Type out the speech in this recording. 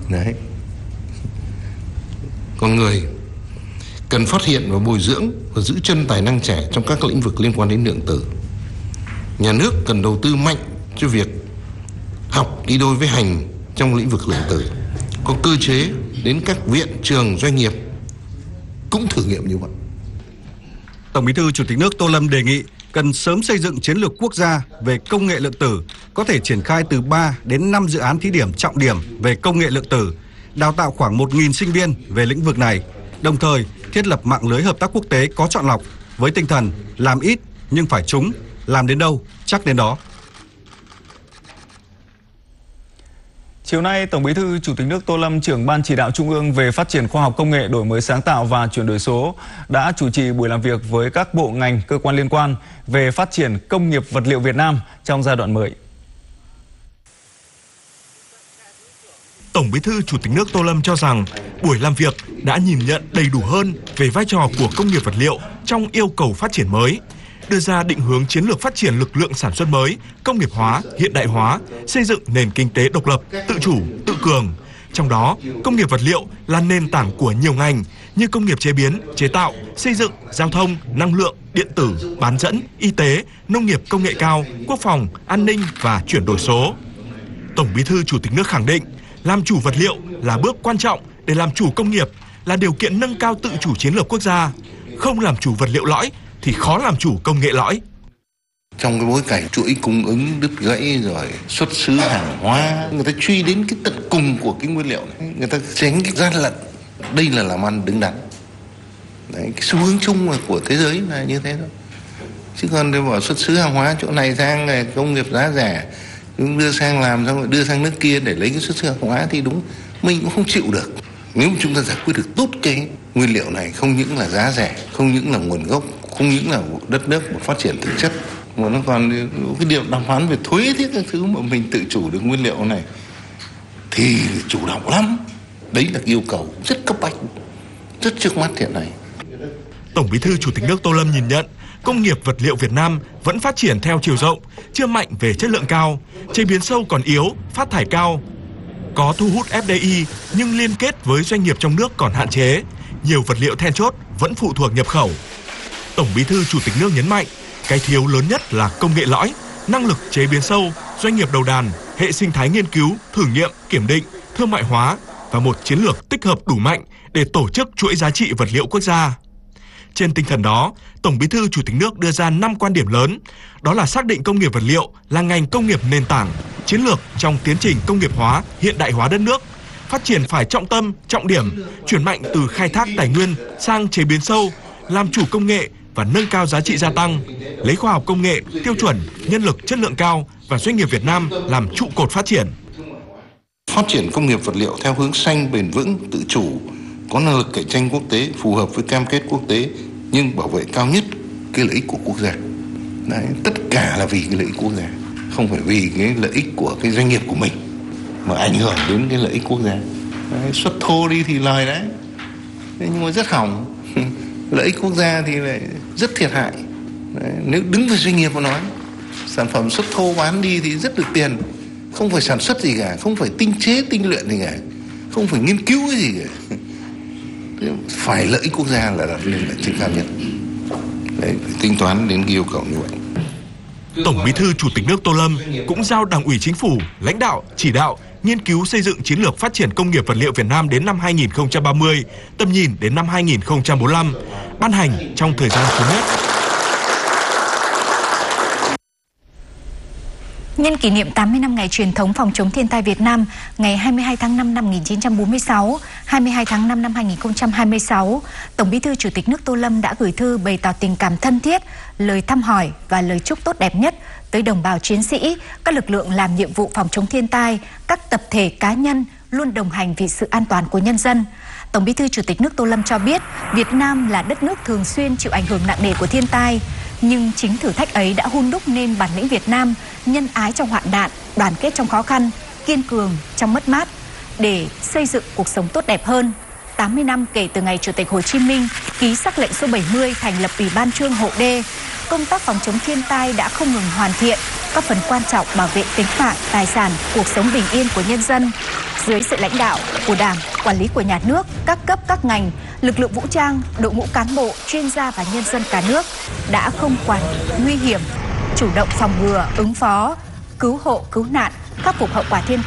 Đấy. Con người cần phát hiện và bồi dưỡng và giữ chân tài năng trẻ trong các lĩnh vực liên quan đến lượng tử. Nhà nước cần đầu tư mạnh cho việc học đi đôi với hành trong lĩnh vực lượng tử. Có cơ chế đến các viện, trường, doanh nghiệp cũng thử nghiệm như vậy. Tổng Bí thư Chủ tịch nước Tô Lâm đề nghị cần sớm xây dựng chiến lược quốc gia về công nghệ lượng tử, có thể triển khai từ 3 đến 5 dự án thí điểm trọng điểm về công nghệ lượng tử, đào tạo khoảng 1.000 sinh viên về lĩnh vực này, đồng thời thiết lập mạng lưới hợp tác quốc tế có chọn lọc với tinh thần làm ít nhưng phải trúng, làm đến đâu chắc đến đó. Chiều nay, Tổng Bí thư Chủ tịch nước Tô Lâm, trưởng Ban Chỉ đạo Trung ương về phát triển khoa học công nghệ, đổi mới sáng tạo và chuyển đổi số đã chủ trì buổi làm việc với các bộ ngành, cơ quan liên quan về phát triển công nghiệp vật liệu Việt Nam trong giai đoạn mới. Tổng Bí thư Chủ tịch nước Tô Lâm cho rằng buổi làm việc đã nhìn nhận đầy đủ hơn về vai trò của công nghiệp vật liệu trong yêu cầu phát triển mới, đưa ra định hướng chiến lược phát triển lực lượng sản xuất mới, công nghiệp hóa, hiện đại hóa, xây dựng nền kinh tế độc lập, tự chủ, tự cường. Trong đó, công nghiệp vật liệu là nền tảng của nhiều ngành như công nghiệp chế biến, chế tạo, xây dựng, giao thông, năng lượng, điện tử, bán dẫn, y tế, nông nghiệp công nghệ cao, quốc phòng, an ninh và chuyển đổi số. Tổng Bí thư Chủ tịch nước khẳng định, làm chủ vật liệu là bước quan trọng để làm chủ công nghiệp, là điều kiện nâng cao tự chủ chiến lược quốc gia. Không làm chủ vật liệu lõi thì khó làm chủ công nghệ lõi. Trong cái bối cảnh chuỗi cung ứng đứt gãy rồi xuất xứ hàng hóa, người ta truy đến cái tận cùng của cái nguyên liệu này, người ta tránh cái gian lận. Đây là làm ăn đứng đắn. Đấy, cái xu hướng chung của thế giới là như thế thôi. Chứ còn để bỏ xuất xứ hàng hóa chỗ này sang này, công nghiệp giá rẻ, đưa sang làm xong rồi đưa sang nước kia để lấy cái xuất xứ hàng hóa thì đúng, mình cũng không chịu được. Nếu mà chúng ta giải quyết được tốt cái nguyên liệu này, không những là giá rẻ, không những là nguồn gốc, không những là đất nước một phát triển thực chất, mà nó còn cái điều đàm phán về thuế thiết các thứ mà mình tự chủ được nguyên liệu này thì chủ động lắm. Đấy là yêu cầu rất cấp bách, rất trước mắt hiện nay. Tổng Bí thư Chủ tịch nước Tô Lâm nhìn nhận công nghiệp vật liệu Việt Nam vẫn phát triển theo chiều rộng, chưa mạnh về chất lượng cao, chế biến sâu còn yếu, phát thải cao. Có thu hút FDI nhưng liên kết với doanh nghiệp trong nước còn hạn chế, nhiều vật liệu then chốt vẫn phụ thuộc nhập khẩu. Tổng Bí thư Chủ tịch nước nhấn mạnh, cái thiếu lớn nhất là công nghệ lõi, năng lực chế biến sâu, doanh nghiệp đầu đàn, hệ sinh thái nghiên cứu, thử nghiệm, kiểm định, thương mại hóa và một chiến lược tích hợp đủ mạnh để tổ chức chuỗi giá trị vật liệu quốc gia. Trên tinh thần đó, Tổng Bí thư Chủ tịch nước đưa ra 5 quan điểm lớn, đó là xác định công nghiệp vật liệu là ngành công nghiệp nền tảng, chiến lược trong tiến trình công nghiệp hóa, hiện đại hóa đất nước, phát triển phải trọng tâm, trọng điểm, chuyển mạnh từ khai thác tài nguyên sang chế biến sâu, làm chủ công nghệ và nâng cao giá trị gia tăng, lấy khoa học công nghệ, tiêu chuẩn, nhân lực chất lượng cao và doanh nghiệp Việt Nam làm trụ cột phát triển. Phát triển công nghiệp vật liệu theo hướng xanh, bền vững, tự chủ, có năng lực cạnh tranh quốc tế, phù hợp với cam kết quốc tế, nhưng bảo vệ cao nhất cái lợi ích của quốc gia. Đấy, tất cả là vì cái lợi ích quốc gia, không phải vì cái lợi ích của cái doanh nghiệp của mình mà ảnh hưởng đến cái lợi ích quốc gia. Đấy, xuất thô đi thì lời đấy, nhưng mà rất hỏng. Lợi ích quốc gia thì lại rất thiệt hại. Đấy, nếu đứng về doanh nghiệp mà nói, sản phẩm xuất thô bán đi thì rất được tiền, không phải sản xuất gì cả, không phải tinh chế, tinh luyện gì cả, không phải nghiên cứu cái gì cả. Phải lợi ích quốc gia là đặt lên là trên cao nhất. Đấy, phải tính toán đến cái yêu cầu như vậy. Tổng Bí thư Chủ tịch nước Tô Lâm cũng giao Đảng ủy Chính phủ, lãnh đạo, chỉ đạo nghiên cứu xây dựng chiến lược phát triển công nghiệp vật liệu Việt Nam đến năm 2030, tầm nhìn đến năm 2045, ban hành trong thời gian sớm nhất. Nhân kỷ niệm 80 năm ngày truyền thống phòng chống thiên tai Việt Nam, ngày 22 tháng 5 năm 1946, 22 tháng 5 năm 2026, Tổng Bí thư Chủ tịch nước Tô Lâm đã gửi thư bày tỏ tình cảm thân thiết, lời thăm hỏi và lời chúc tốt đẹp nhất tới đồng bào chiến sĩ, các lực lượng làm nhiệm vụ phòng chống thiên tai, các tập thể cá nhân luôn đồng hành vì sự an toàn của nhân dân. Tổng Bí thư Chủ tịch nước Tô Lâm cho biết, Việt Nam là đất nước thường xuyên chịu ảnh hưởng nặng nề của thiên tai, nhưng chính thử thách ấy đã hun đúc nên bản lĩnh Việt Nam, nhân ái trong hoạn nạn, đoàn kết trong khó khăn, kiên cường trong mất mát, để xây dựng cuộc sống tốt đẹp hơn. 80 năm kể từ ngày Chủ tịch Hồ Chí Minh ký sắc lệnh số 70 thành lập Ủy ban Chương Hộ Đê, công tác phòng chống thiên tai đã không ngừng hoàn thiện, góp phần quan trọng bảo vệ tính mạng, tài sản, cuộc sống bình yên của nhân dân. Dưới sự lãnh đạo của Đảng, quản lý của nhà nước, các cấp các ngành, lực lượng vũ trang, đội ngũ cán bộ, chuyên gia và nhân dân cả nước đã không quản nguy hiểm, chủ động phòng ngừa, ứng phó, cứu hộ, cứu nạn, khắc phục hậu quả thiên